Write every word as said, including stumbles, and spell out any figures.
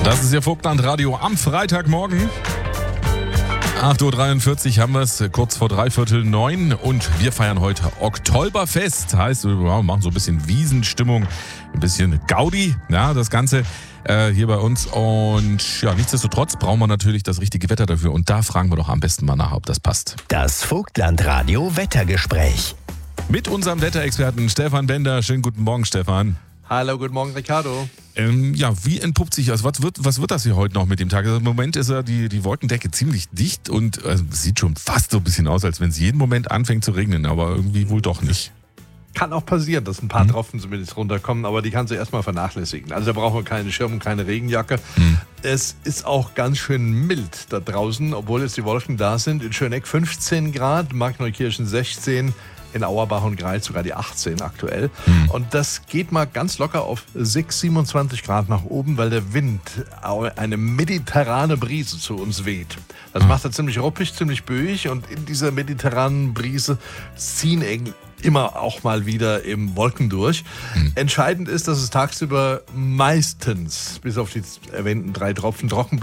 Das ist Ihr Vogtland-Radio am Freitagmorgen. acht Uhr dreiundvierzig haben wir es, kurz vor dreiviertel neun, und wir feiern heute Oktoberfest. Heißt, wir machen so ein bisschen Wiesenstimmung, ein bisschen Gaudi, ja, das Ganze äh, hier bei uns. Und ja, nichtsdestotrotz brauchen wir natürlich das richtige Wetter dafür. Und da fragen wir doch am besten mal nach, ob das passt. Das Vogtland-Radio Wettergespräch. Mit unserem Wetterexperten Stefan Bender. Schönen guten Morgen, Stefan. Hallo, guten Morgen, Ricardo. Ähm, ja, wie entpuppt sich das? Was wird, was wird das hier heute noch mit dem Tag? Also im Moment ist ja die, die Wolkendecke ziemlich dicht und äh, sieht schon fast so ein bisschen aus, als wenn es jeden Moment anfängt zu regnen, aber irgendwie wohl doch nicht. Kann auch passieren, dass ein paar Hm. Tropfen zumindest runterkommen, aber die kannst du erstmal vernachlässigen. Also da brauchen wir keine Schirm und keine Regenjacke. Hm. Es ist auch ganz schön mild da draußen, obwohl jetzt die Wolken da sind. In Schöneck fünfzehn Grad, Markneukirchen sechzehn, in Auerbach und Greiz sogar die achtzehn aktuell. Hm. Und das geht mal ganz locker auf sechs, siebenundzwanzig Grad nach oben, weil der Wind eine mediterrane Brise zu uns weht. Das macht er ziemlich ruppig, ziemlich böig, und in dieser mediterranen Brise ziehen eng immer auch mal wieder im Wolken durch. Hm. Entscheidend ist, dass es tagsüber meistens, bis auf die erwähnten drei Tropfen, trocken